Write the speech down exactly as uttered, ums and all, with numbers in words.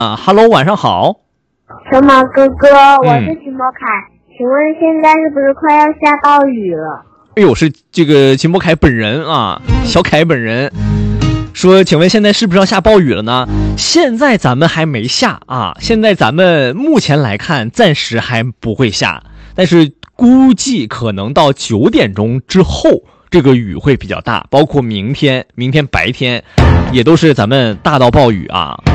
啊 ，Hello， 晚上好， 小马哥哥，我是秦博凯、嗯，请问现在是不是快要下暴雨了？ 哎呦，是这个秦博凯本人啊，小凯本人说，请问现在是不是要下暴雨了呢？现在咱们还没下啊，现在咱们目前来看暂时还不会下，但是估计可能到九点钟之后这个雨会比较大，包括明天明天白天也都是咱们大到暴雨啊。